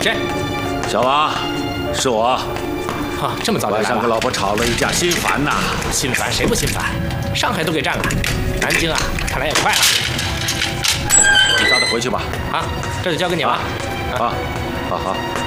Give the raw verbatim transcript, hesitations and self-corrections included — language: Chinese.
谁？ 小王，是我。 哈，这么早就来了。 晚上跟老婆吵了一架，心烦呐。 心烦谁不心烦？上海都给占了，南京啊，看来也快了。 你早点回去吧。 啊，这就交给你了。 啊，好好。